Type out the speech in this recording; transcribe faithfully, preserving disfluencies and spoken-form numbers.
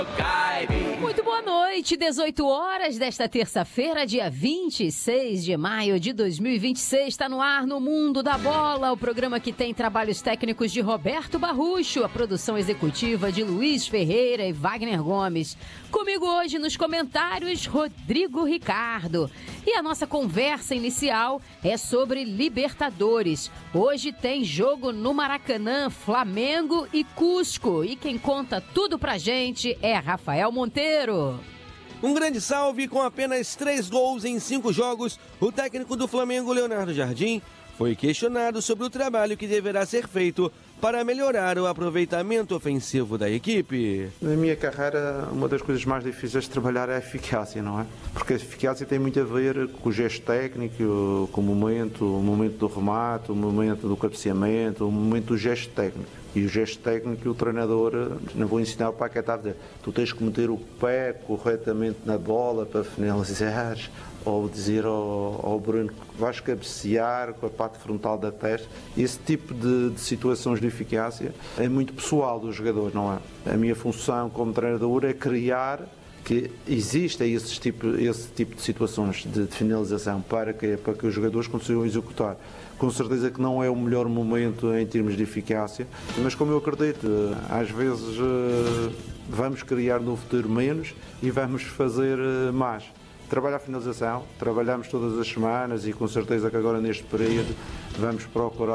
Muito boa noite, dezoito horas desta terça-feira, dia vinte e seis de maio de dois mil e vinte e seis, está no ar no Mundo da Bola, o programa que tem trabalhos técnicos de Roberto Barrucho, a produção executiva de Luiz Ferreira e Wagner Gomes. Comigo hoje nos comentários, Rodrigo Ricardo. E a nossa conversa inicial é sobre Libertadores. Hoje tem jogo no Maracanã, Flamengo e Cusco. E quem conta tudo pra gente é Rafael Monteiro. Um grande salve. Com apenas três gols em cinco jogos, o técnico do Flamengo, Leonardo Jardim, foi questionado sobre o trabalho que deverá ser feito para melhorar o aproveitamento ofensivo da equipe. Na minha carreira, uma das coisas mais difíceis de trabalhar é a eficácia, não é? Porque a eficácia tem muito a ver com o gesto técnico, com o momento, o momento do remate, o momento do cabeceamento, o momento do gesto técnico. E o gesto técnico, o treinador, não vou ensinar o Paquetá a dizer, tu tens que meter o pé corretamente na bola para finalizar, ou dizer ao, ao Bruno que vais cabecear com a parte frontal da testa. Esse tipo de, de situações de eficácia é muito pessoal do jogador, não é? A minha função como treinador é criar que exista esse tipo, esse tipo de situações de, de finalização para que, para que os jogadores consigam executar. Com certeza que não é o melhor momento em termos de eficácia, mas como eu acredito, às vezes vamos criar no futuro menos e vamos fazer mais. Trabalho a finalização, trabalhamos todas as semanas e com certeza que agora neste período vamos procurar